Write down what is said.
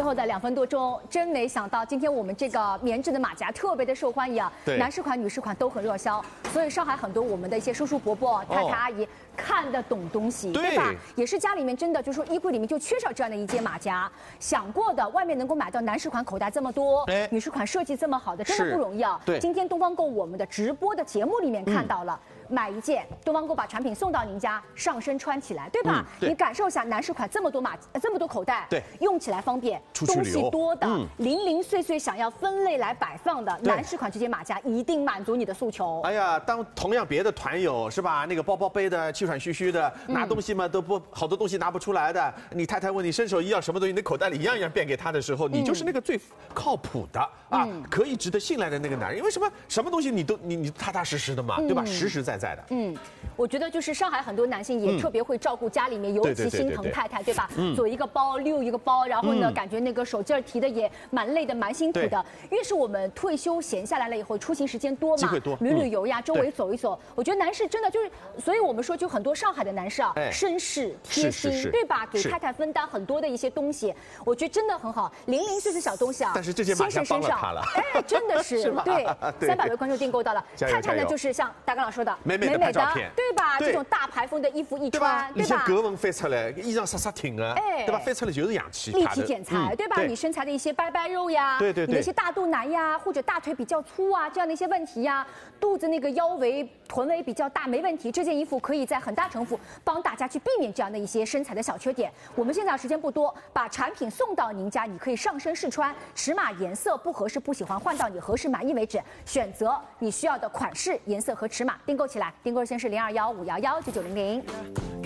后的2分多钟，真没想到今天我们这个棉质的马甲特别的受欢迎啊，男士款、女士款都很热销，所以上海很多我们的一些叔叔伯伯、太太阿姨看得懂东西，对吧？也是家里面真的就是说衣柜里面就缺少这样的一件马甲，想过的外面能够买到男士款口袋这么多，女士款设计这么好的，真的不容易啊。对，今天东方购我们的直播的节目里面看到了。买一件，东方购把产品送到您家，上身穿起来，对吧？你感受一下男士款这么多口袋，对，用起来方便，东西多的，零零碎碎想要分类来摆放的，男士款这件马甲一定满足你的诉求。 哎呀，当同样别的团友是吧，那个包包背的气喘吁吁的，拿东西嘛都不好多东西拿不出来的，你太太问你伸手一要什么东西，你口袋里一样一样变给他的时候，你就是那个最靠谱的啊，可以值得信赖的那个男人，因为什么东西你踏踏实实的嘛，对吧？实实在在的。 我觉得就是上海很多男性也特别会照顾家里面，尤其心疼太太，对吧？左一个包，右一个包，然后呢，感觉那个手劲儿提的也蛮累的，蛮辛苦的。越是我们退休闲下来了以后，出行时间多嘛，旅游呀，周围走一走，我觉得男士真的就是，所以我们说就很多上海的男士啊，绅士贴心，对吧？给太太分担很多的一些东西，我觉得真的很好，零零碎碎小东西啊。 但是这件马甲帮了他了， 哎，真的是对，300位观众订购到了。太太呢，就是像大刚老说的， 美美的拍照片。 对吧？这种大牌风的衣服一穿，对吧？ 你像格纹翻出来，衣裳杀挺啊，对吧？翻出来就是洋气， 立体剪裁，对吧？你身材的一些拜拜肉呀，你的一些大肚腩呀，或者大腿比较粗啊，这样的一些问题呀，肚子那个腰围、臀围比较大，没问题。这件衣服可以在很大程度帮大家去避免这样的一些身材的小缺点。我们现在时间不多，把产品送到您家，你可以上身试穿，尺码颜色不合适不喜欢，换到你合适满意为止，选择你需要的款式、颜色和尺码，订购起来。订购热线是0215119900。